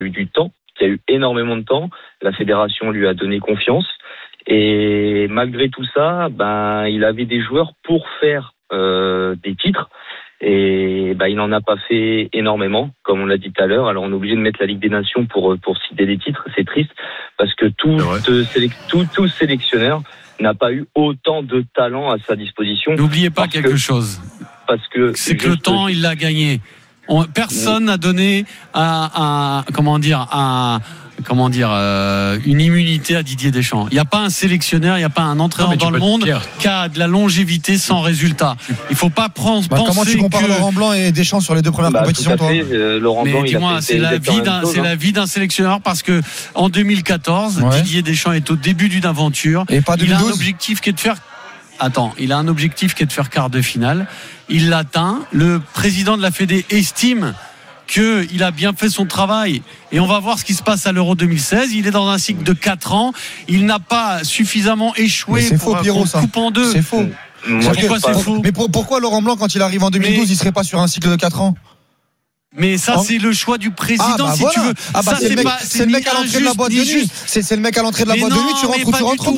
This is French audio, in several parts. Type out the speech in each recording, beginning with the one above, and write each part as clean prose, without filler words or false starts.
eu du temps, qui a eu énormément de temps. La fédération lui a donné confiance. Et malgré tout ça, il avait des joueurs pour faire des titres. Et il n'en a pas fait énormément, comme on l'a dit tout à l'heure. Alors on est obligé de mettre la Ligue des Nations pour citer des titres. C'est triste parce que tout sélectionneur n'a pas eu autant de talent à sa disposition. N'oubliez pas quelque chose. Parce que c'est que le temps, il l'a gagné. Personne n'a donné une immunité à Didier Deschamps. Il n'y a pas un sélectionneur, il n'y a pas un entraîneur dans le monde qui a de la longévité sans résultat. Il ne faut pas penser comment tu compares Laurent Blanc et Deschamps sur les deux premières compétitions, toi Laurent Blanc, dis-moi, c'est la vie d'un sélectionneur parce que en 2014, Didier Deschamps est au début d'une aventure. Et pas 2012. Il a un objectif qui est de faire. Il a un objectif qui est de faire quart de finale. Il l'atteint. Le président de la Fédé estime qu'il a bien fait son travail et on va voir ce qui se passe à l'Euro 2016. Il est dans un cycle de 4 ans. Il n'a pas suffisamment échoué pour qu'on coupe en deux. C'est faux. Pourquoi c'est faux ? Mais pourquoi Laurent Blanc, quand il arrive en 2012, il ne serait pas sur un cycle de 4 ans ? Mais ça, c'est le choix du président, si tu veux. C'est le mec à l'entrée de la boîte de nuit. C'est le mec à l'entrée de la boîte de nuit, tu rentres ou tu rentres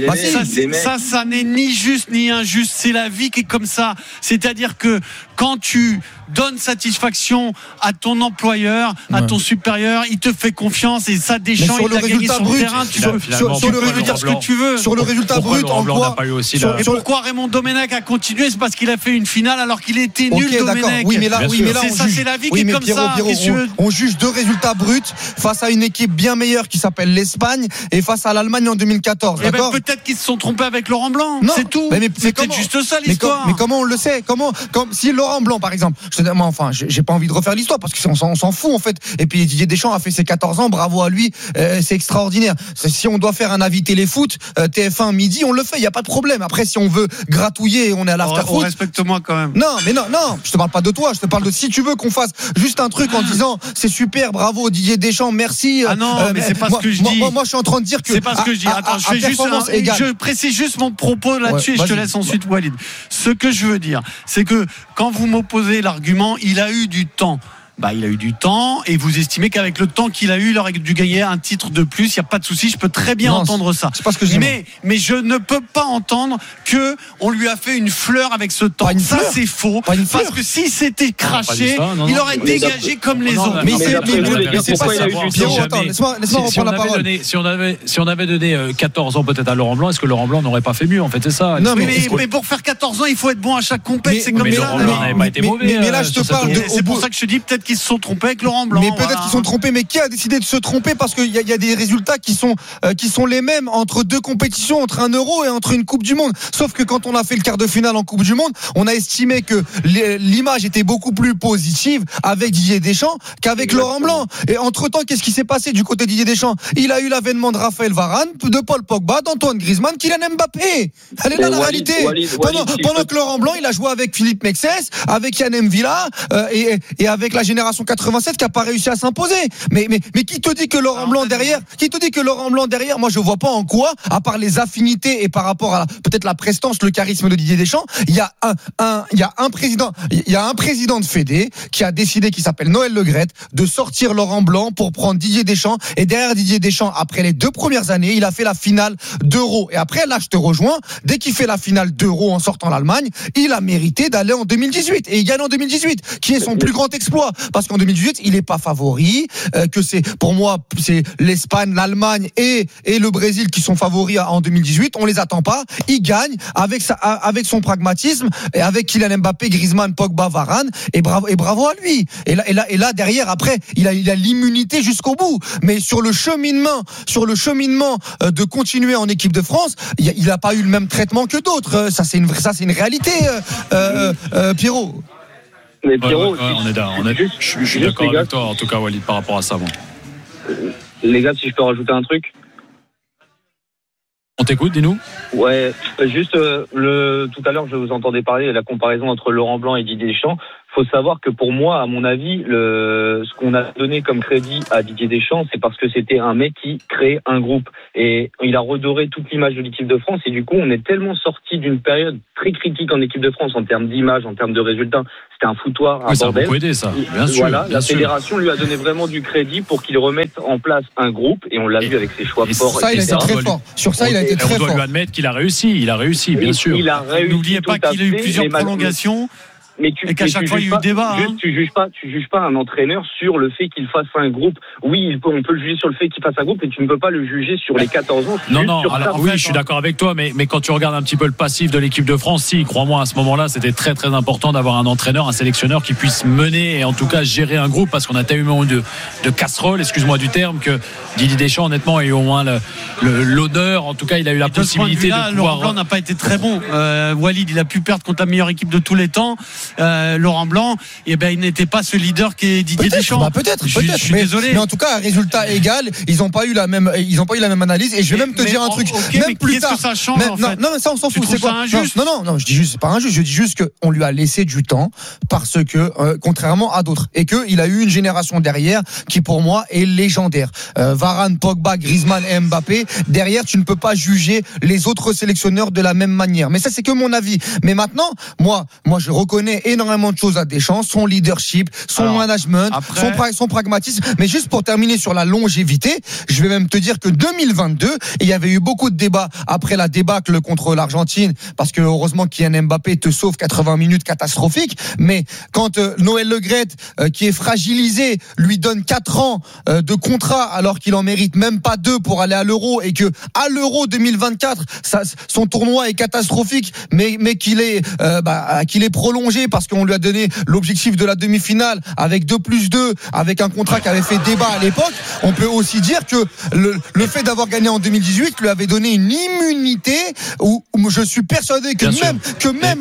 pas. Ça n'est ni juste ni injuste. C'est la vie qui est comme ça. C'est-à-dire que quand tu donnes satisfaction à ton employeur, à ton supérieur, il te fait confiance et ça, Deschamps, il a gagné son terrain. Tu peux dire ce que tu veux. Sur le résultat brut, en quoi et pourquoi Raymond Domenech a continué ? C'est parce qu'il a fait une finale alors qu'il était nul, Domenech. Oui, mais là, c'est la vie qui est comme ça. On juge 2 résultats bruts face à une équipe bien meilleure qui s'appelle l'Espagne et face à l'Allemagne en 2014. Peut-être qu'ils se sont trompés avec Laurent Blanc. C'est tout. C'est peut-être juste ça l'histoire. Mais comment on le sait ? Si Laurent Blanc, par exemple, j'ai pas envie de refaire l'histoire parce qu'on s'en fout en fait. Et puis Didier Deschamps a fait ses 14 ans, bravo à lui, c'est extraordinaire. Si on doit faire un avis téléfoot, TF1 midi, on le fait, il y a pas de problème. Après, si on veut gratouiller, on est à l'after-foot. Respecte-moi quand même. Non, je te parle pas de toi, je te parle de si tu veux qu'on fasse juste un truc en disant c'est super, bravo Didier Deschamps, merci. Mais c'est pas ce que je dis. Moi, je suis en train de dire que c'est pas ce que je dis. Attends, je précise juste mon propos là-dessus et je te laisse ensuite Walid. Ce que je veux dire, c'est que quand vous m'opposez l'argument, il a eu du temps. Il a eu du temps et vous estimez qu'avec le temps qu'il a eu, il aurait dû gagner un titre de plus. Il n'y a pas de souci, je peux très bien entendre ça. C'est pas ce que je dis. Mais je ne peux pas entendre que on lui a fait une fleur avec ce temps. Ça, c'est faux. Parce que si c'était craché, il aurait dégagé comme les autres. Mais c'est pas ça. Laisse-moi reprendre la parole. Si on avait donné 14 ans peut-être à Laurent Blanc, est-ce que Laurent Blanc n'aurait pas fait mieux en fait, c'est ça? Non, mais pour faire 14 ans, il faut être bon à chaque compète. C'est comme ça. Laurent Blanc n'avait pas été mauvais. Mais là, je te parle de. C'est pour ça que je te dis peut-être qu'ils se sont trompés avec Laurent Blanc. Mais peut-être qu'ils se sont trompés. Mais qui a décidé de se tromper? Parce qu'il y a des résultats qui sont les mêmes entre 2 compétitions, entre un Euro et entre une Coupe du Monde. Sauf que quand on a fait le quart de finale en Coupe du Monde, on a estimé que l'image était beaucoup plus positive avec Didier Deschamps qu'avec Laurent Blanc. Et entre-temps, qu'est-ce qui s'est passé du côté de Didier Deschamps? Il a eu l'avènement de Raphaël Varane, de Paul Pogba, d'Antoine Griezmann, Kylian Mbappé. Elle est là la réalité. Pendant que Laurent Blanc, il a joué avec Philippe Mexès, avec Yann M'Vila et avec la génération 87 qui a pas réussi à s'imposer. Mais qui te dit que Laurent Blanc derrière? Qui te dit que Laurent Blanc derrière? Moi, je vois pas en quoi, à part les affinités et par rapport à peut-être la prestance, le charisme de Didier Deschamps, il y a un président de Fédé qui a décidé, qui s'appelle Noël Le Graët, de sortir Laurent Blanc pour prendre Didier Deschamps. Et derrière Didier Deschamps, après les 2 premières années, il a fait la finale d'Euro. Et après, là, je te rejoins. Dès qu'il fait la finale d'Euro en sortant l'Allemagne, il a mérité d'aller en 2018. Et il gagne en 2018, qui est son plus grand exploit. Parce qu'en 2018, il est pas favori, que pour moi, c'est l'Espagne, l'Allemagne et le Brésil qui sont favoris en 2018. On les attend pas. Il gagne avec son pragmatisme et avec Kylian Mbappé, Griezmann, Pogba, Varane. Et bravo à lui. Et là derrière, après, il a l'immunité jusqu'au bout. Mais sur le cheminement de continuer en équipe de France, il a pas eu le même traitement que d'autres. Ça, c'est une réalité, Pierrot. Mais Pierrot, je suis d'accord avec toi, en tout cas, Walid, par rapport à ça. Bon. Les gars, si je peux rajouter un truc. On t'écoute, dis-nous. Ouais, juste tout à l'heure, je vous entendais parler de la comparaison entre Laurent Blanc et Didier Deschamps. faut savoir que pour moi, à mon avis, ce qu'on a donné comme crédit à Didier Deschamps, c'est parce que c'était un mec qui crée un groupe. Et il a redoré toute l'image de l'équipe de France. Et du coup, on est tellement sorti d'une période très critique en équipe de France en termes d'image, en termes de résultats. C'était un foutoir, un bordel. Ça a beaucoup aidé, ça. Bien sûr. Voilà, la fédération lui a donné vraiment du crédit pour qu'il remette en place un groupe. Et on l'a vu avec ses choix forts. Ça, il a été très fort. Sur ça, il a été très fort. On doit lui admettre qu'il a réussi. Il a réussi, bien sûr. N'oubliez pas qu'il a eu plusieurs prolongations. Et qu'à chaque fois, il y a eu débat. Tu juges pas un entraîneur sur le fait qu'il fasse un groupe. Oui, on peut le juger sur le fait qu'il fasse un groupe, mais tu ne peux pas le juger sur les 14 ans. Non, alors oui, je suis d'accord avec toi, mais quand tu regardes un petit peu le passif de l'équipe de France, si, crois-moi, à ce moment-là, c'était très très important d'avoir un entraîneur, un sélectionneur qui puisse mener et en tout cas gérer un groupe, parce qu'on a tellement eu de casseroles, excuse-moi du terme, que Didier Deschamps, honnêtement, a eu au moins l'honneur, en tout cas, il a eu la possibilité de pouvoir. Laurent Blanc n'a pas été très bon. Walid, il a pu perdre contre la meilleure équipe de tous les temps. Laurent Blanc, il n'était pas ce leader qu'est Didier Deschamps. Peut-être. Je suis désolé. Mais en tout cas, résultat égal, ils n'ont pas eu la même analyse. Et je vais même te dire un truc. Même plus tard. Qu'est-ce que ça change en fait ? Non, mais ça on s'en fout. C'est quoi ? Injuste ? Non, je dis juste, c'est pas injuste. Je dis juste qu'on lui a laissé du temps parce que, contrairement à d'autres, et qu'il a eu une génération derrière qui, pour moi, est légendaire. Varane, Pogba, Griezmann et Mbappé. Derrière, tu ne peux pas juger les autres sélectionneurs de la même manière. Mais ça, c'est que mon avis. Mais maintenant, moi, je reconnais énormément de choses à Deschamps, son leadership, son management, son pragmatisme. Mais juste pour terminer sur la longévité, je vais même te dire que 2022, et il y avait eu beaucoup de débats après la débâcle contre l'Argentine, parce que heureusement Kylian Mbappé te sauve 80 minutes catastrophiques, mais quand Noël Le Graët, qui est fragilisé, lui donne 4 ans de contrat alors qu'il en mérite même pas 2 pour aller à l'Euro, et que à l'Euro 2024, son tournoi est catastrophique, mais qu'il est prolongé parce qu'on lui a donné l'objectif de la demi-finale avec 2+2, avec un contrat qui avait fait débat à l'époque. On peut aussi dire que le fait d'avoir gagné en 2018 lui avait donné une immunité où je suis persuadé que même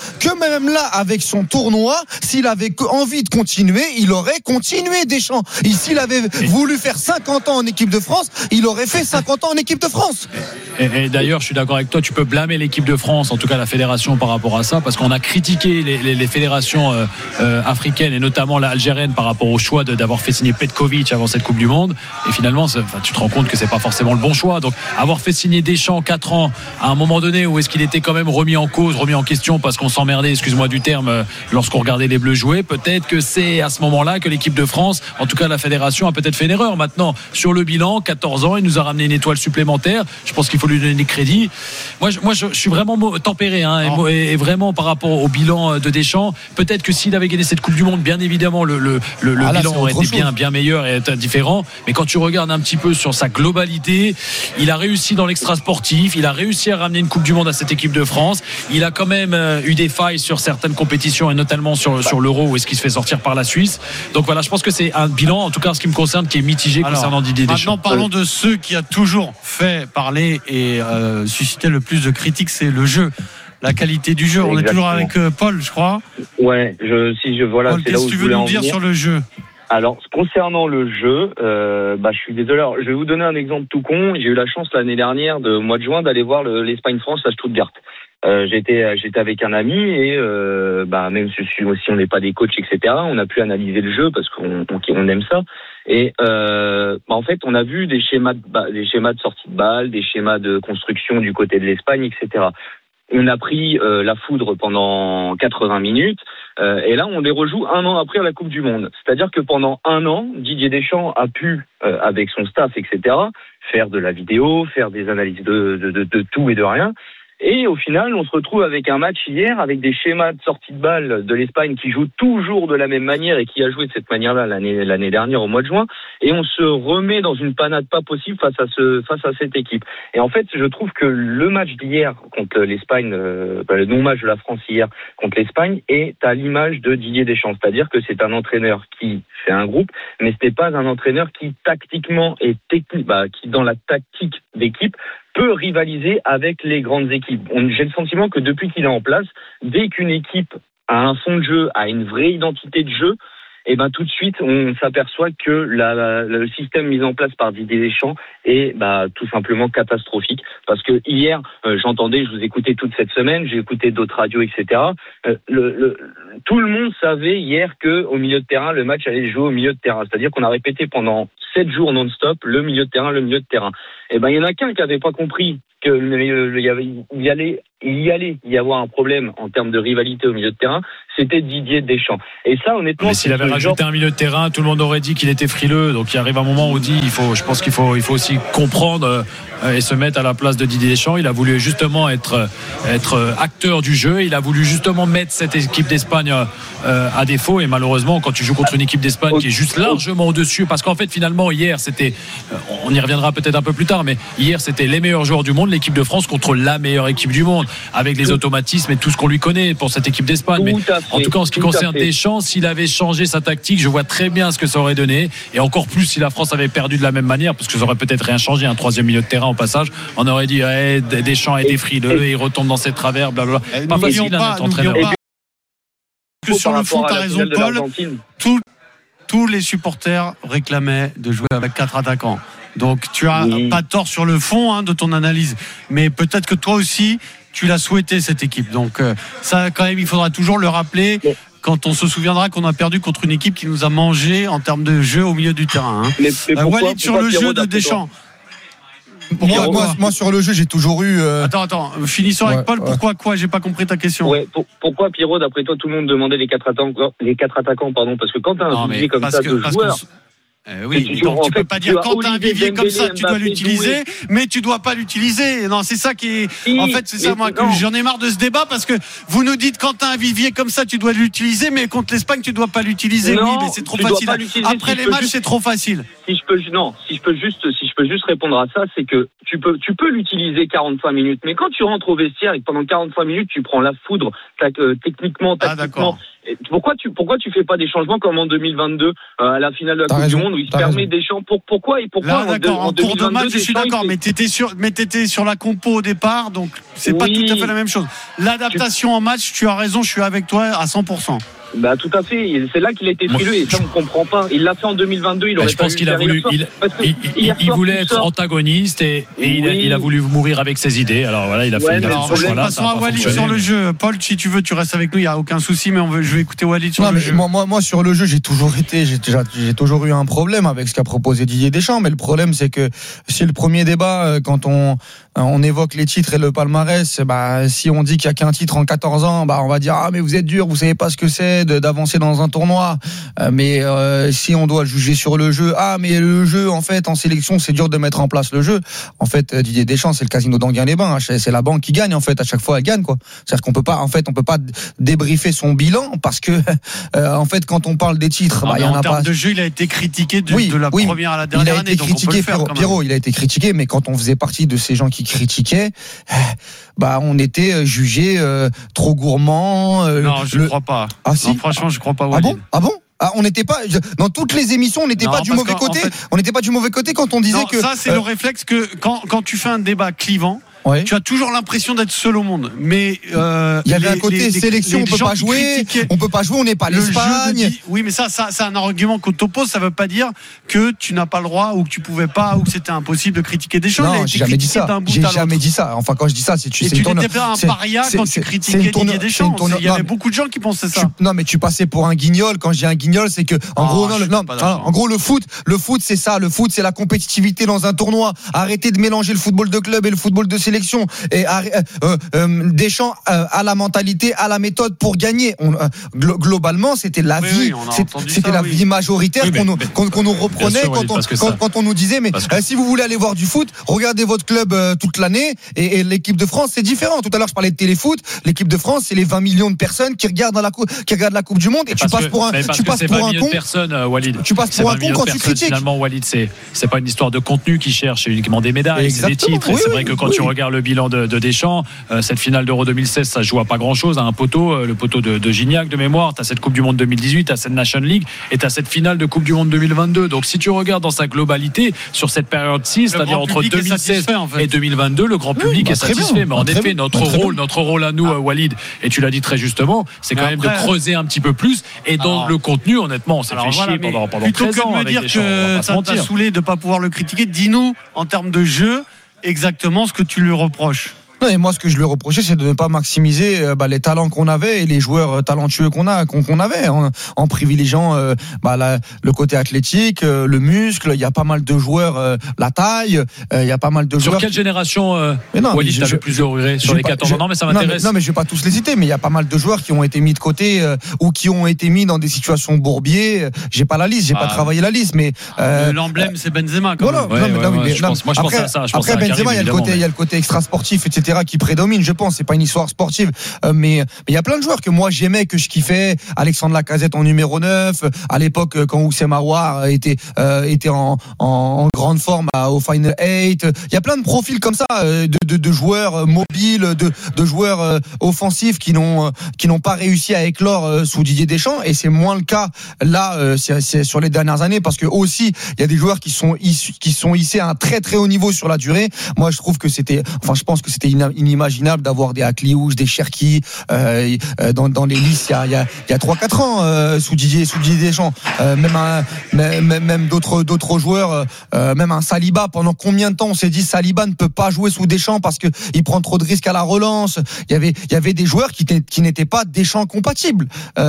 là avec son tournoi, s'il avait envie de continuer, il aurait continué Deschamps. Et s'il avait voulu faire 50 ans en équipe de France, il aurait fait 50 ans en équipe de France. Et d'ailleurs, je suis d'accord avec toi, tu peux blâmer l'équipe de France, en tout cas la fédération, par rapport à ça, parce qu'on a critiqué les fédérations africaines et notamment l'algérienne par rapport au choix d'avoir fait signer Petkovic avant cette Coupe du Monde. Et finalement, tu te rends compte que c'est pas forcément le bon choix. Donc, avoir fait signer Deschamps 4 ans à un moment donné où est-ce qu'il était quand même remis en cause, remis en question parce qu'on s'emmerdait, excuse-moi du terme, lorsqu'on regardait les Bleus jouer, peut-être que c'est à ce moment-là que l'équipe de France, en tout cas la fédération, a peut-être fait une erreur. Maintenant, sur le bilan, 14 ans, il nous a ramené une étoile supplémentaire. Je pense qu'il faut lui donner des crédits. Moi, je suis vraiment tempéré, et vraiment par rapport au bilan de Deschamps. Peut-être que s'il avait gagné cette Coupe du Monde, bien évidemment, le bilan aurait été bien meilleur et différent. Mais quand tu regardes un petit peu sur sa globalité, il a réussi dans l'extra sportif, il a réussi à ramener une Coupe du Monde à cette équipe de France. Il a quand même eu des failles sur certaines compétitions et notamment sur l'Euro où est-ce qu'il se fait sortir par la Suisse. Donc voilà, je pense que c'est un bilan, en tout cas en ce qui me concerne, qui est mitigé concernant Didier Deschamps. Maintenant, parlons de ceux qui a toujours fait parler et suscité le plus de critiques, c'est le jeu. La qualité du jeu. Exactement. On est toujours avec Paul, je crois. Ouais, voilà. Paul, qu'est-ce que tu veux nous dire sur le jeu ? Alors, concernant le jeu, je suis désolé. Alors, je vais vous donner un exemple tout con. J'ai eu la chance l'année dernière, au mois de juin, d'aller voir l'Espagne-France à Stuttgart. J'étais avec un ami et même si on n'est pas des coachs, etc., on a pu analyser le jeu parce qu'on aime ça. Et en fait, on a vu des schémas de sortie de balle, des schémas de construction du côté de l'Espagne, etc. On a pris la foudre pendant 80 minutes et là on les rejoue un an après la Coupe du Monde. C'est-à-dire que pendant un an, Didier Deschamps a pu, avec son staff, etc., faire de la vidéo, faire des analyses de tout et de rien. Et au final, on se retrouve avec un match hier avec des schémas de sortie de balle de l'Espagne qui joue toujours de la même manière et qui a joué de cette manière-là l'année dernière au mois de juin. Et on se remet dans une panade pas possible face à cette équipe. Et en fait, je trouve que le match d'hier contre l'Espagne, le non-match de la France hier contre l'Espagne, est à l'image de Didier Deschamps. C'est-à-dire que c'est un entraîneur qui fait un groupe, mais ce n'est pas un entraîneur qui tactiquement et qui dans la tactique d'équipe peut rivaliser avec les grandes équipes. J'ai le sentiment que depuis qu'il est en place, dès qu'une équipe a un fond de jeu, a une vraie identité de jeu, et ben tout de suite on s'aperçoit que le système mis en place par Didier Deschamps est tout simplement catastrophique. Parce que hier, je vous écoutais toute cette semaine, j'ai écouté d'autres radios, etc. Tout le monde savait hier que au milieu de terrain, le match allait jouer au milieu de terrain. C'est-à-dire qu'on a répété pendant 7 jours non-stop le milieu de terrain. Et ben il y en a qu'un qui avait pas compris que il allait y avoir un problème en termes de rivalité au milieu de terrain, c'était Didier Deschamps. Et ça, honnêtement, mais s'il avait rajouté un milieu de terrain, tout le monde aurait dit qu'il était frileux. Donc il arrive un moment où je pense qu'il faut aussi comprendre et se mettre à la place de Didier Deschamps. Il a voulu justement être acteur du jeu. Il a voulu justement mettre cette équipe d'Espagne à défaut. Et malheureusement, quand tu joues contre une équipe d'Espagne qui est juste largement au-dessus, parce qu'en fait, finalement, hier, c'était, on y reviendra peut-être un peu plus tard, mais hier, c'était les meilleurs joueurs du monde, l'équipe de France contre la meilleure équipe du monde, avec les automatismes et tout ce qu'on lui connaît pour cette équipe d'Espagne. Mais en tout cas, en ce qui concerne Deschamps, s'il avait changé sa tactique, je vois très bien ce que ça aurait donné. Et encore plus si la France avait perdu de la même manière, parce que ça aurait peut-être rien changé, un troisième milieu de terrain au passage. On aurait dit Deschamps a été frileux et il retombe dans ses travers, blablabla. Pas facile d'être entraîneur. Que sur le fond, tu as raison, Paul. Tous les supporters réclamaient de jouer avec 4 attaquants. Donc tu as pas tort sur le fond de ton analyse, mais peut-être que toi aussi tu l'as souhaité, cette équipe. Donc ça quand même il faudra toujours le rappeler quand on se souviendra qu'on a perdu contre une équipe qui nous a mangé en termes de jeu au milieu du terrain. Walid, sur le jeu de Deschamps. Moi sur le jeu j'ai toujours eu Attends, finissons avec Paul. Pourquoi quoi? J'ai pas compris ta question. Pourquoi Pierrot, d'après toi, tout le monde demandait les 4 attaquants, pardon, parce que quand t'as un vivier comme ça de joueurs. Oui, donc tu peux pas dire quand tu as un vivier comme ça, tu dois l'utiliser, mais tu dois pas l'utiliser. Non, c'est ça qui est. En fait, c'est ça, moi, j'en ai marre de ce débat parce que vous nous dites quand tu as un vivier comme ça, tu dois l'utiliser, mais contre l'Espagne, tu dois pas l'utiliser. Oui, mais c'est trop facile. Après les matchs, c'est trop facile. Si je peux juste répondre à ça, c'est que tu peux l'utiliser 45 minutes, mais quand tu rentres au vestiaire et que pendant 45 minutes, tu prends la foudre, techniquement, tactiquement. Pourquoi tu fais pas des changements comme en 2022 à la finale de la Coupe du Monde où il se permet Deschamps pourquoi là, d'accord, en cours de match je suis d'accord, mais t'étais sur la compo au départ, donc c'est pas tout à fait la même chose. L'adaptation en match, tu as raison, je suis avec toi à 100%. Tout à fait, c'est là qu'il a été frileux et ça on ne comprend pas. Il l'a fait en 2022, il aurait je pense qu'il a voulu il voulait être antagoniste et il a voulu mourir avec ses idées. Alors voilà, il a fait ce choix-là. Passons à Walid sur le jeu. Paul, si tu veux, tu restes avec nous, il n'y a aucun souci, mais je vais écouter Walid sur le jeu. Moi sur le jeu, j'ai toujours eu un problème avec ce qu'a proposé Didier Deschamps, mais le problème c'est que c'est le premier débat quand on évoque les titres et le palmarès, si on dit qu'il n'y a qu'un titre en 14 ans, on va dire mais vous êtes dur, vous savez pas ce que c'est d'avancer dans un tournoi. Mais si on doit juger sur le jeu, mais le jeu en fait en sélection c'est dur de mettre en place le jeu. En fait Didier Deschamps c'est le casino d'Anguin-les-Bains, c'est la banque qui gagne en fait, à chaque fois elle gagne quoi. C'est-à-dire qu'on peut pas débriefer son bilan parce que en fait quand on parle des titres, il y en a pas. En termes de jeu, il a été critiqué de la première à la dernière année. Il a été critiqué, Pierrot, il a été critiqué, mais quand on faisait partie de ces gens qui critiquaient, on était jugé trop gourmand. Non, je ne crois pas. Si. Non, franchement, je ne crois pas. Walid. Ah bon on n'était pas dans toutes les émissions, on n'était pas du mauvais côté. On n'était pas du mauvais côté quand on disait que ça c'est le réflexe que quand tu fais un débat clivant. Ouais. Tu as toujours l'impression d'être seul au monde, mais il y avait un côté sélection, on peut pas jouer, on n'est pas l'Espagne. Oui, mais ça c'est un argument qu'on t'oppose. Ça veut pas dire que tu n'as pas le droit ou que tu pouvais pas ou que c'était impossible de critiquer des choses. Non, j'ai jamais dit ça. Jamais dit ça. Enfin, quand je dis ça, c'est tu n'étais pas un paria quand tu critiquais Didier Deschamps. Il y avait beaucoup de gens qui pensaient ça. Non, mais tu passais pour un guignol. Quand je dis un guignol, c'est que en gros le foot c'est ça. Le foot c'est la compétitivité dans un tournoi. Arrêtez de mélanger le football de club et le football de sélection. Et Deschamps a la mentalité, a la méthode pour gagner. Globalement, c'était la vie, c'était la vie majoritaire qu'on nous reprenait quand on nous disait si vous voulez aller voir du foot, regardez votre club toute l'année. Et l'équipe de France, c'est différent. Tout à l'heure, je parlais de téléfoot. L'équipe de France, c'est les 20 millions de personnes qui regardent la Coupe du Monde. Et tu passes pour un con. Walid. Tu passes pour un con quand tu critiques. Finalement, Walid, c'est pas une histoire de contenu qui cherche uniquement des médailles, c'est des titres. Et c'est vrai que quand tu regardes regardes le bilan de Deschamps, cette finale d'Euro 2016, ça joue à pas grand-chose, à un poteau, le poteau de Gignac de mémoire. T'as cette Coupe du Monde 2018, t'as cette Nation League et t'as cette finale de Coupe du Monde 2022. Donc si tu regardes dans sa globalité sur cette période-ci, c'est-à-dire entre 2016 et 2022, le grand public est satisfait. Mais en effet, notre rôle à nous, Walid, et tu l'as dit très justement, c'est quand même de creuser un petit peu plus. Et dans le contenu, honnêtement, on s'est fait chier pendant 13 ans. Plutôt que de me dire que ça t'a saoulé de ne pas pouvoir le critiquer, dis-nous en termes de jeu exactement ce que tu lui reproches. Non, et moi, ce que je lui reprochais, c'est de ne pas maximiser les talents qu'on avait et les joueurs talentueux qu'on avait, en privilégiant le côté athlétique, le muscle. Il y a pas mal de joueurs, la taille. Il y a pas mal de joueurs. Sur quelle génération, Walid, t'as le plus de regrets sur les 14 ans? Non, mais ça m'intéresse. Non, mais je vais pas tous les citer, mais il y a pas mal de joueurs qui ont été mis de côté ou qui ont été mis dans des situations bourbier. J'ai pas la liste, j'ai pas travaillé la liste, mais l'emblème, c'est Benzema. Quand même. Je pense à ça. Après Benzema, il y a le côté extra sportif, etc. qui prédomine, je pense. C'est pas une histoire sportive, mais il y a plein de joueurs que moi j'aimais, que je kiffais. Alexandre Lacazette en numéro 9, à l'époque quand Oussem Aouar était en grande forme au Final 8. Il y a plein de profils comme ça de joueurs mobiles, de joueurs offensifs qui n'ont pas réussi à éclore sous Didier Deschamps, et c'est moins le cas là c'est sur les dernières années, parce que aussi il y a des joueurs qui sont hissés à un très très haut niveau sur la durée. Moi je pense que c'était inimaginable d'avoir des Akliouche, des Cherki dans les listes il y a 3-4 ans sous Didier Deschamps, même d'autres joueurs, même un Saliba. Pendant combien de temps on s'est dit Saliba ne peut pas jouer sous Deschamps parce que il prend trop de risques à la relance. Il y avait des joueurs qui n'étaient pas Deschamps compatibles,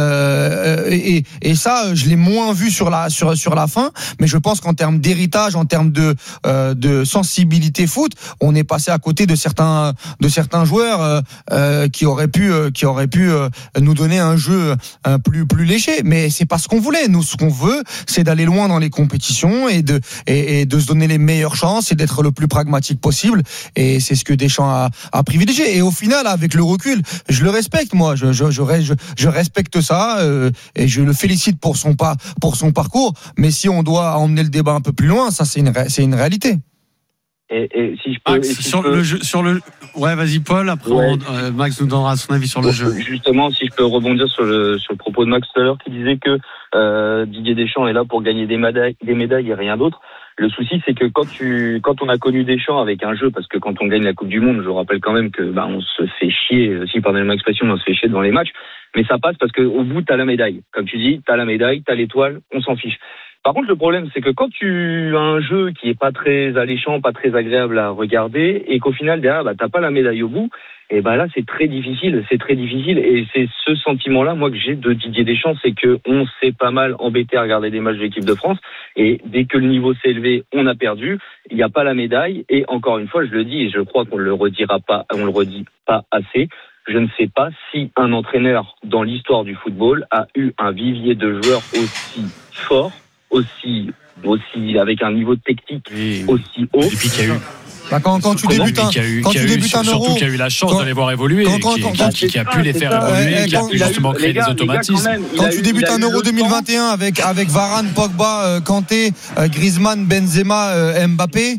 et ça je l'ai moins vu sur la fin, mais je pense qu'en termes d'héritage, en termes de sensibilité foot, on est passé à côté de certains joueurs qui auraient pu nous donner un jeu plus léger. Mais c'est pas ce qu'on voulait. Nous, ce qu'on veut, c'est d'aller loin dans les compétitions et de se donner les meilleures chances et d'être le plus pragmatique possible. Et c'est ce que Deschamps a privilégié. Et au final, avec le recul, je le respecte. Moi, je respecte ça, et je le félicite pour son parcours. Mais si on doit emmener le débat un peu plus loin, ça c'est une réalité. Et si je peux, ouais, vas-y Paul, après Max nous donnera son avis sur le jeu. Justement, si je peux rebondir sur le propos de Max tout à l'heure, qui disait que Didier Deschamps est là pour gagner des médailles et rien d'autre. Le souci, c'est que quand on a connu Deschamps avec un jeu, parce que quand on gagne la Coupe du Monde, je rappelle quand même que on se fait chier, si pardonnez ma expression, on se fait chier devant les matchs, mais ça passe parce qu'au bout t'as la médaille. Comme tu dis, t'as la médaille, t'as l'étoile, on s'en fiche. Par contre, le problème, c'est que quand tu as un jeu qui est pas très alléchant, pas très agréable à regarder, et qu'au final, derrière, t'as pas la médaille au bout, et là, c'est très difficile, et c'est ce sentiment-là, moi, que j'ai de Didier Deschamps, c'est que on s'est pas mal embêté à regarder des matchs de l'équipe de France, et dès que le niveau s'est élevé, on a perdu, il n'y a pas la médaille, et encore une fois, je le dis, et je crois qu'on le redit pas assez, je ne sais pas si un entraîneur dans l'histoire du football a eu un vivier de joueurs aussi fort, aussi avec un niveau technique aussi haut. Depuis qu'il y a eu quand tu débutes un euro, surtout qu'il y a eu la chance de les voir évoluer, qui a pu les faire évoluer, qui a pu justement créer des automatismes. Quand tu débutes un euro 2021 avec Varane, Pogba, Kanté, Griezmann, Benzema, Mbappé,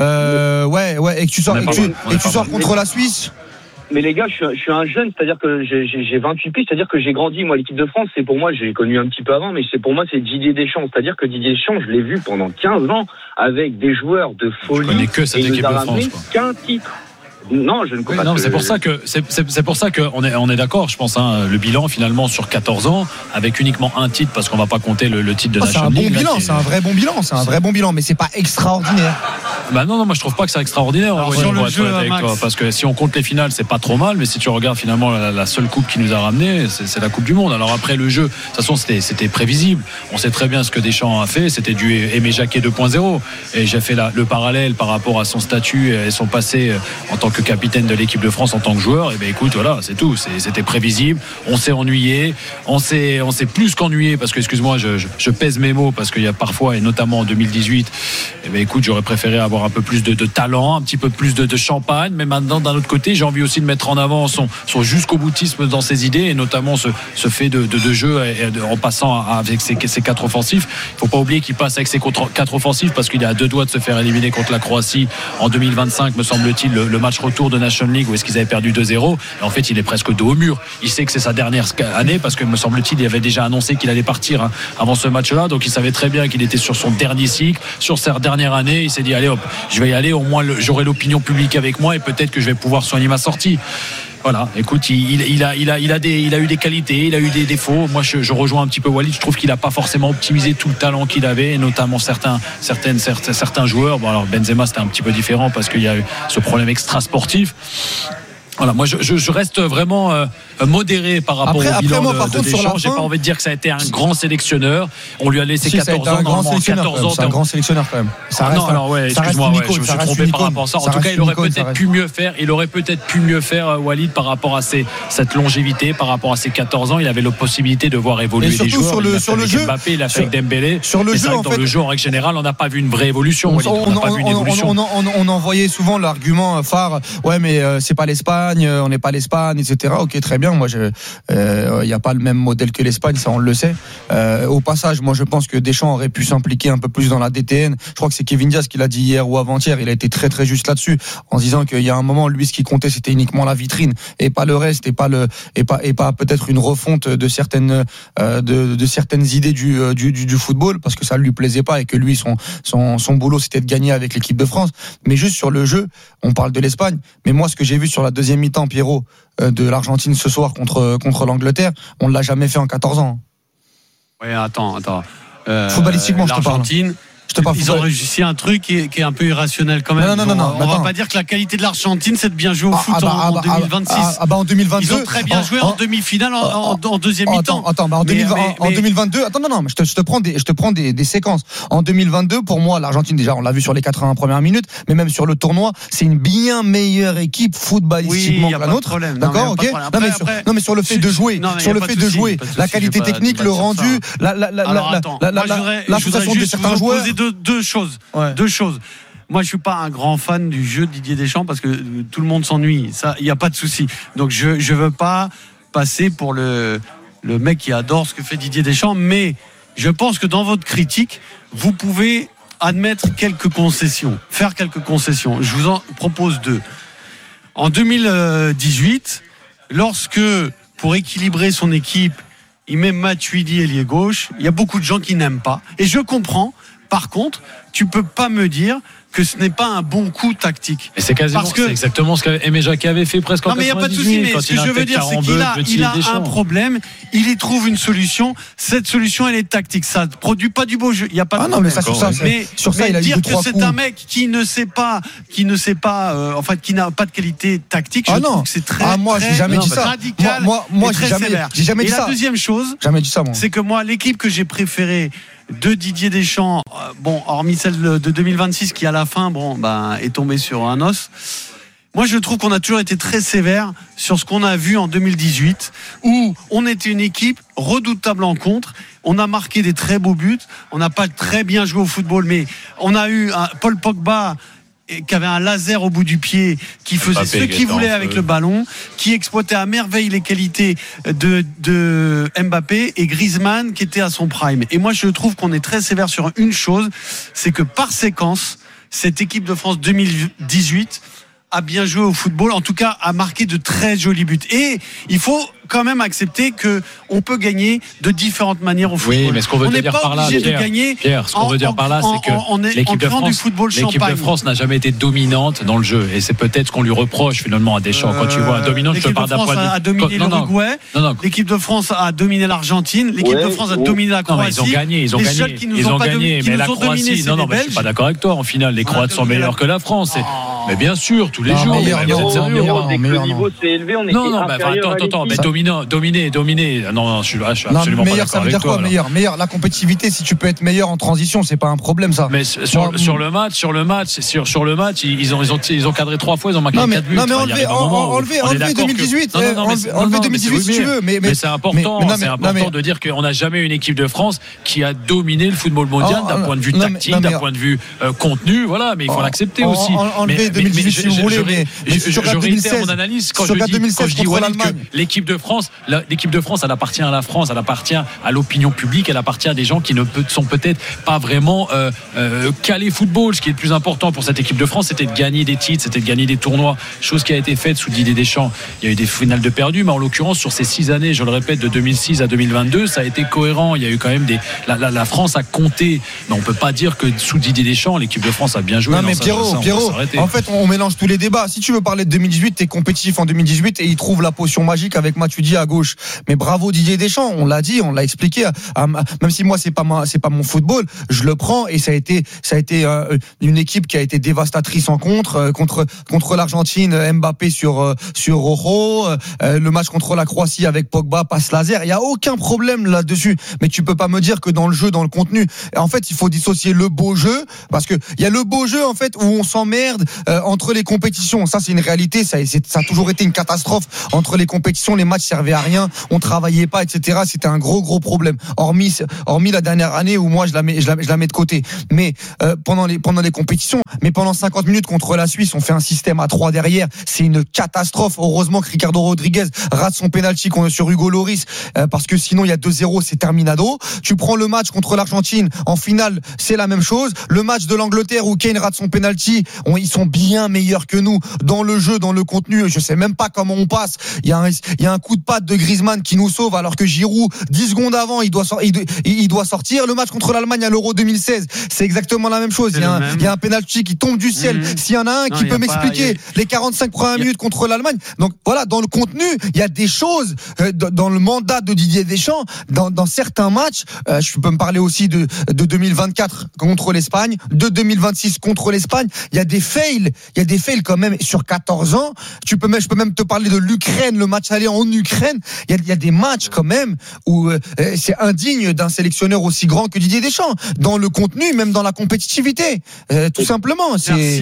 et que tu sors contre la Suisse. Mais les gars, je suis un jeune, c'est-à-dire que j'ai 28 piges, c'est-à-dire que j'ai grandi, moi, l'équipe de France, c'est pour moi, j'ai connu un petit peu avant, mais pour moi, c'est Didier Deschamps. C'est-à-dire que Didier Deschamps, je l'ai vu pendant 15 ans avec des joueurs de folie. Je connais que cette équipe de France, qu'un titre. Non, je ne connais pas. Non, c'est pour ça que on est d'accord, je pense, le bilan finalement sur 14 ans avec uniquement un titre, parce qu'on va pas compter le titre de Nation League. C'est un vrai bon bilan, mais c'est pas extraordinaire. Non, moi je trouve pas que c'est extraordinaire. Sur le jeu, parce que si on compte les finales, c'est pas trop mal, mais si tu regardes finalement la seule coupe qui nous a ramené, c'est la Coupe du Monde. Alors après le jeu, de toute façon c'était prévisible. On sait très bien ce que Deschamps a fait, c'était du Aimé Jacquet 2.0, et j'ai fait le parallèle par rapport à son statut et son passé en tant que capitaine de l'équipe de France en tant que joueur. Et écoute, voilà, c'est tout. C'était prévisible. On s'est ennuyé. On s'est plus qu'ennuyé, parce que, excuse-moi, je pèse mes mots, parce qu'il y a parfois, et notamment en 2018, écoute, j'aurais préféré avoir d'avoir un peu plus de talent, un petit peu plus de champagne. Mais maintenant, d'un autre côté, j'ai envie aussi de mettre en avant son jusqu'au boutisme dans ses idées, et notamment ce fait de jeu en passant avec ses 4 offensifs. Il faut pas oublier qu'il passe avec ses 4 offensifs parce qu'il est à 2 doigts de se faire éliminer contre la Croatie en 2025, me semble-t-il, le match retour de National League où est-ce qu'ils avaient perdu 2-0. Et en fait, il est presque dos au mur. Il sait que c'est sa dernière année parce que, me semble-t-il, il avait déjà annoncé qu'il allait partir avant ce match-là. Donc il savait très bien qu'il était sur son dernier cycle, sur sa dernière année. Il s'est dit, allez hop, je vais y aller, au moins j'aurai l'opinion publique avec moi et peut-être que je vais pouvoir soigner ma sortie. Voilà, écoute, il a eu des qualités, il a eu des défauts. Moi, je rejoins un petit peu Walid. Je trouve qu'il n'a pas forcément optimisé tout le talent qu'il avait, et notamment certains joueurs. Bon, alors Benzema, c'était un petit peu différent parce qu'il y a eu ce problème extra-sportif. Voilà, moi je reste vraiment modéré par rapport au bilan de Deschamps. J'ai pas envie de dire que ça a été un grand sélectionneur. On lui a laissé 14 ans, normalement 14 ans. C'est un grand sélectionneur quand même. Excuse-moi, je me suis trompé par rapport à ça. En tout cas, il aurait peut-être pu mieux faire. Il aurait peut-être pu mieux faire, Walid, par rapport à cette longévité, par rapport à ses 14 ans. Il avait la possibilité de voir évoluer les joueurs. Sur le jeu, Mbappé, il a fait avec Dembélé. Sur le jeu, dans le jeu en règle générale, on n'a pas vu une vraie évolution. On envoyait souvent l'argument phare. Ouais, mais c'est pas l'Espagne. On n'est pas l'Espagne, etc. Ok, très bien. Moi, il n'y a pas le même modèle que l'Espagne, ça on le sait. Au passage, moi je pense que Deschamps aurait pu s'impliquer un peu plus dans la DTN. Je crois que c'est Kevin Diaz qui l'a dit hier ou avant-hier. Il a été très très juste là-dessus, en disant qu'il y a un moment, lui, ce qui comptait, c'était uniquement la vitrine et pas le reste, et pas peut-être une refonte de certaines idées du football, parce que ça lui plaisait pas et que lui, son boulot, c'était de gagner avec l'équipe de France. Mais juste sur le jeu, on parle de l'Espagne, mais moi, ce que j'ai vu sur la deuxième mi-temps, Pierrot, de l'Argentine ce soir contre l'Angleterre, on ne l'a jamais fait en 14 ans. Oui, attends. Footballistiquement, je te parle. Ils ont réussi un truc qui est un peu irrationnel quand même. Non. On va pas dire que la qualité de l'Argentine, c'est de bien jouer au foot en 2026. En 2022. Ils ont très bien joué en demi-finale, en deuxième mi-temps. En 2022. Attends, non, mais je te prends des séquences. En 2022, pour moi, l'Argentine, déjà, on l'a vu sur les 80 premières minutes, mais même sur le tournoi, c'est une bien meilleure équipe footballistiquement que la nôtre. D'accord, ok. Non, mais sur le fait de jouer, la qualité technique, le rendu, la prestation de certains joueurs. Deux choses. Moi, je suis pas un grand fan du jeu de Didier Deschamps parce que tout le monde s'ennuie. Ça, il y a pas de souci. Donc, je veux pas passer pour le mec qui adore ce que fait Didier Deschamps, mais je pense que dans votre critique, vous pouvez admettre quelques concessions, faire quelques concessions. Je vous en propose 2. En 2018, lorsque, pour équilibrer son équipe, il met Matuidi ailier gauche, il y a beaucoup de gens qui n'aiment pas. Et je comprends. Par contre, tu peux pas me dire que ce n'est pas un bon coup tactique. Et c'est exactement ce qu'Aimé Jacquet avait fait presque en 98. Non, mais il n'y a pas de souci, mais ce que je veux dire, c'est qu'il a un problème, il y trouve une solution. Cette solution, elle est tactique. Ça ne produit pas du beau jeu. Il n'y a pas de problème. Mais il a dire que c'est un mec qui ne sait pas, qui n'a pas de qualité tactique, je trouve que c'est très radical et très sévère. J'ai jamais dit ça. Et la deuxième chose, c'est que moi, l'équipe que j'ai préférée de Didier Deschamps, hormis celle de 2026 qui à la fin est tombée sur un os. Moi, je trouve qu'on a toujours été très sévère sur ce qu'on a vu en 2018, où on était une équipe redoutable en contre. On a marqué des très beaux buts. On n'a pas très bien joué au football, mais on a eu Paul Pogba qui avait un laser au bout du pied, qui faisait ce qu'il voulait avec le ballon, qui exploitait à merveille les qualités de Mbappé, et Griezmann qui était à son prime. Et moi, je trouve qu'on est très sévère sur une chose, c'est que par séquence, cette équipe de France 2018 a bien joué au football, en tout cas a marqué de très jolis buts. Et il faut quand même accepter que on peut gagner de différentes manières au football. Oui, mais ce qu'on veut dire par là, Pierre, ce qu'on veut dire par là, c'est que l'équipe de France n'a jamais été dominante dans le jeu, et c'est peut-être ce qu'on lui reproche finalement à Deschamps. Quand tu vois dominante, je te parle d'un point de vue. A dominé l'Uruguay. L'équipe de France a dominé l'Argentine. L'équipe de France a dominé la Croatie. Ils ont gagné. Mais la Croatie, non, mais je suis pas d'accord avec toi. En finale, les Croates sont meilleurs que la France. Mais bien sûr, tous les jours. Le niveau s'est élevé. On était inférieur à l'équipe. dominer. Non, je suis absolument meilleur, pas ça d'accord veut dire avec toi. quoi, meilleur, la compétitivité, si tu peux être meilleur en transition, c'est pas un problème, ça. Mais sur le match, ils ont cadré 3 fois, ils ont marqué 4 buts. Non, mais enlever 2018. Enlever 2018 si tu veux. Mais c'est important. C'est important de dire qu'on n'a jamais eu une équipe de France qui a dominé le football mondial d'un point de vue tactique, d'un point de vue contenu. Voilà, mais il faut l'accepter aussi. Enlever 2018 si vous voulez. Je réitère mon analyse quand je dis Walid que l'équipe de France, elle appartient à la France, elle appartient à l'opinion publique, elle appartient à des gens qui ne sont peut-être pas vraiment calés football. Ce qui est le plus important pour cette équipe de France, c'était de gagner des titres, c'était de gagner des tournois, chose qui a été faite sous Didier Deschamps. Il y a eu des finales de perdus, mais en l'occurrence sur ces 6 années, je le répète, de 2006 à 2022, ça a été cohérent. Il y a eu quand même la France a compté, mais on peut pas dire que sous Didier Deschamps l'équipe de France a bien joué. Non mais Pierrot, en fait on mélange tous les débats. Si tu veux parler de 2018, t'es compétitif en 2018 et il trouve la potion magique avec Matuidi à gauche. Mais bravo Didier Deschamps, on l'a dit, on l'a expliqué. Même si moi c'est pas mon football, je le prends et ça a été une équipe qui a été dévastatrice en contre l'Argentine, Mbappé sur Rojo, le match contre la Croatie avec Pogba, passe laser. Il y a aucun problème là-dessus. Mais tu peux pas me dire que dans le jeu, dans le contenu, en fait il faut dissocier le beau jeu, parce que il y a le beau jeu en fait où on s'emmerde entre les compétitions. Ça c'est une réalité, ça a toujours été une catastrophe entre les compétitions, les matchs servaient à rien, on travaillait pas, etc. C'était un gros problème. Hormis la dernière année où moi je la mets de côté. Mais pendant les compétitions, mais pendant 50 minutes contre la Suisse, on fait un système à 3 derrière, c'est une catastrophe. Heureusement que Ricardo Rodriguez rate son penalty sur Hugo Lloris, parce que sinon il y a 2-0, c'est terminado. Tu prends le match contre l'Argentine en finale, c'est la même chose. Le match de l'Angleterre où Kane rate son penalty, ils sont bien meilleurs que nous dans le jeu, dans le contenu. Je sais même pas comment on passe. Il y a un coup de patte de Griezmann qui nous sauve, alors que Giroud 10 secondes avant il doit sortir. Le match contre l'Allemagne à l'Euro 2016, c'est exactement la même chose. Il y a un penalty qui tombe du ciel. S'il y en a un qui peut m'expliquer les 45 premières minutes contre l'Allemagne. Donc voilà, dans le contenu, il y a des choses dans le mandat de Didier Deschamps, dans certains matchs. Je peux me parler aussi de 2024 contre l'Espagne, de 2026 contre l'Espagne. Il y a des fails quand même sur 14 ans. Je peux même te parler de l'Ukraine, le match aller en Ukraine. Il y a des matchs quand même où c'est indigne d'un sélectionneur aussi grand que Didier Deschamps, dans le contenu, même dans la compétitivité. Tout simplement.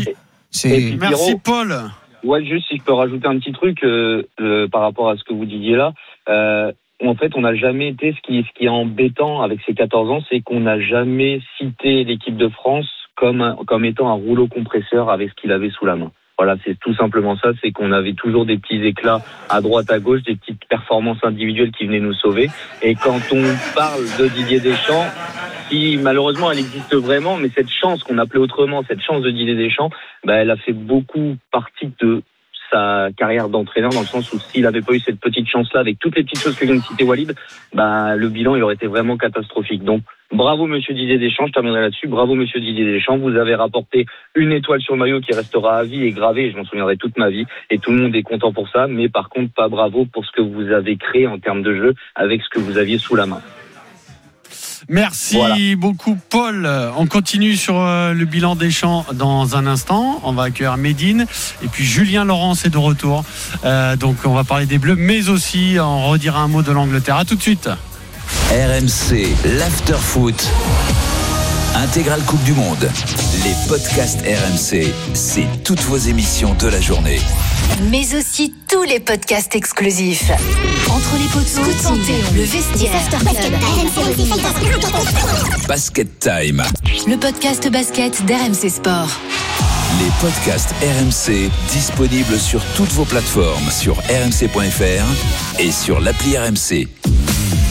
Merci Paul. Ouais, juste si je peux rajouter un petit truc par rapport à ce que vous disiez là. En fait, on n'a jamais été, ce qui est embêtant avec ces 14 ans, c'est qu'on n'a jamais cité l'équipe de France comme étant un rouleau compresseur avec ce qu'il avait sous la main. Voilà, c'est tout simplement ça, c'est qu'on avait toujours des petits éclats à droite, à gauche, des petites performances individuelles qui venaient nous sauver. Et quand on parle de Didier Deschamps, si malheureusement elle existe vraiment, mais cette chance qu'on appelait autrement, cette chance de Didier Deschamps, elle a fait beaucoup partie de sa carrière d'entraîneur, dans le sens où s'il n'avait pas eu cette petite chance-là, avec toutes les petites choses que vient de citer Walid, le bilan il aurait été vraiment catastrophique. Donc bravo monsieur Didier Deschamps, je terminerai là-dessus. Bravo monsieur Didier Deschamps, vous avez rapporté une étoile sur le maillot qui restera à vie et gravée, et je m'en souviendrai toute ma vie, et tout le monde est content pour ça, mais par contre pas bravo pour ce que vous avez créé en termes de jeu avec ce que vous aviez sous la main. Merci beaucoup Paul. On continue sur le bilan Deschamps dans un instant. On va accueillir Médine et puis Julien Laurence est de retour. Donc on va parler des Bleus, mais aussi on redira un mot de l'Angleterre. À tout de suite. RMC, l'after-foot. Intégrale Coupe du Monde. Les podcasts RMC, c'est toutes vos émissions de la journée. Mais aussi tous les podcasts exclusifs. Entre les poteaux, Panthéon, le vestiaire, Basket Time. Le podcast basket d'RMC Sport. Les podcasts RMC disponibles sur toutes vos plateformes, sur rmc.fr et sur l'appli RMC.